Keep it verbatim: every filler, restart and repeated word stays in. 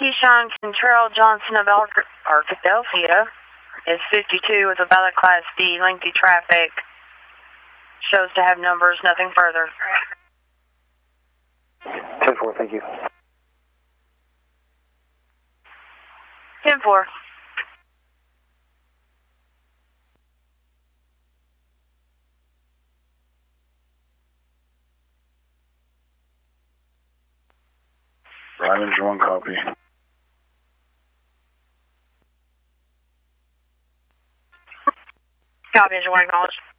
Keyshawn Cantrell Johnson of Arkadelphia is fifty-two with a valid Class D. Lengthy traffic. Shows to have numbers, nothing further. ten four, thank you. ten four. Ryman's one copy. Copy, is your one acknowledged.